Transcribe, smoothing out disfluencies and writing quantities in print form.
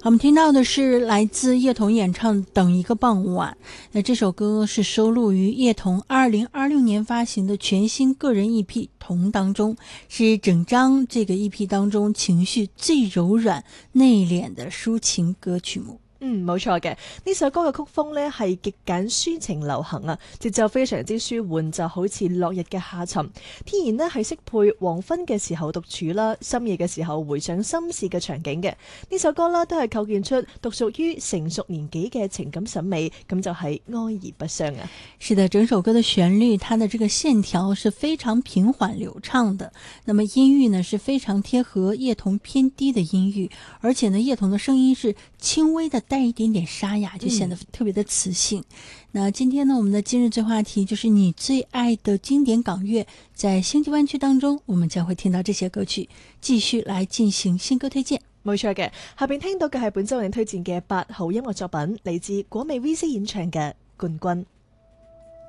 我们听到的是来自叶童演唱《等一个傍晚》。那这首歌是收录于叶童2026年发行的全新个人 EP《童》当中，是整张这个 EP 當中情緒最柔軟內斂的抒情歌曲目。 冇錯嘅，呢首歌嘅曲風呢係極簡抒情流行啊，節奏非常之舒緩，就好似落日嘅下沉，天然呢係適配黃昏嘅時候獨處啦，深夜嘅時候回想心事嘅場景嘅。呢首歌啦都係構建出獨屬於成熟年紀嘅情感審美，咁就係哀而不傷啊。 是的，整首歌的旋律它的這個線條是非常平緩流暢的，那麼音域呢是非常貼合葉童偏低的音域，而且呢葉童的聲音是輕微的帶一點點沙啞，就顯得特別的磁性。那今天呢我們的今日最話題就是你最愛的經典港樂，在星際灣區當中我們將會聽到這些歌曲，繼續來進行新歌推薦。 冇錯嘅，下邊聽到嘅係本周我哋推薦嘅8號音樂作品，嚟自果味 VC 演唱嘅《冠軍》。